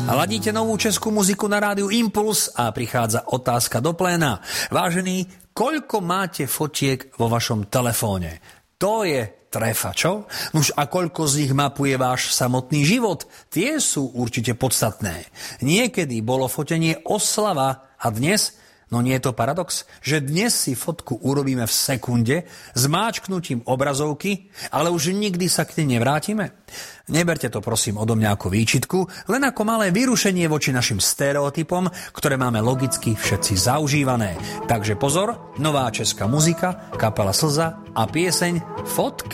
Ladíte novú českú muziku na rádiu Impuls a prichádza otázka do pléna. Vážení, koľko máte fotiek vo vašom telefóne? To je trefa, čo? Nuž a koľko z nich mapuje váš samotný život? Tie sú určite podstatné. Niekedy bolo fotenie oslava a dnes... No nie je to paradox, že dnes si fotku urobíme v sekunde s máčknutím obrazovky, ale už nikdy sa k nej nevrátime? Neberte to prosím odo mňa ako výčitku, len ako malé vyrušenie voči našim stereotypom, ktoré máme logicky všetci zaužívané. Takže pozor, nová česká muzika, kapela Slza a pieseň Fotky.